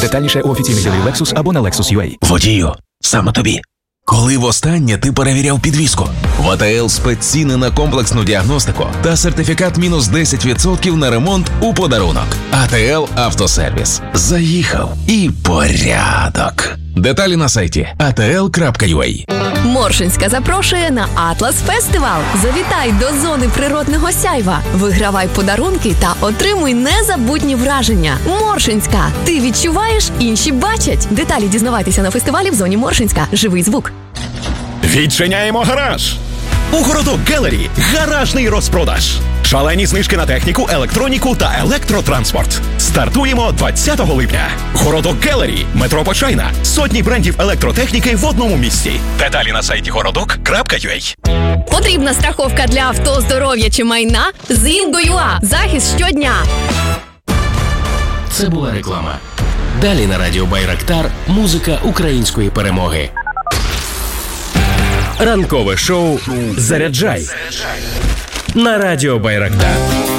Детальніше у офіційних дилерів Lexus або на Lexus.ua. Водію, саме тобі. Коли востаннє ти перевіряв підвіску? В АТЛ спецціни на комплексну діагностику та сертифікат мінус 10% на ремонт у подарунок. АТЛ Автосервіс. Заїхав і порядок. Деталі на сайті atl.ua. Моршинська запрошує на Атлас Фестивал. Завітай до зони природного сяйва. Вигравай подарунки та отримуй незабутні враження. Моршинська. Ти відчуваєш, інші бачать. Деталі дізнавайтеся на фестивалі в зоні Моршинська. Живий звук. Відчиняємо гараж! У Городок Гелері гаражний розпродаж. Шалені знижки на техніку, електроніку та електротранспорт. Стартуємо 20 липня. Городок Гелері, метро Почайна. Сотні брендів електротехніки в одному місці. Деталі на сайті городок.ua. Потрібна страховка для авто, здоров'я чи майна? З Інго.ua. Захист щодня. Це була реклама. Далі на радіо Байрактар музика української перемоги. Ранкове шоу «Заряджай» на радіо Байрактар.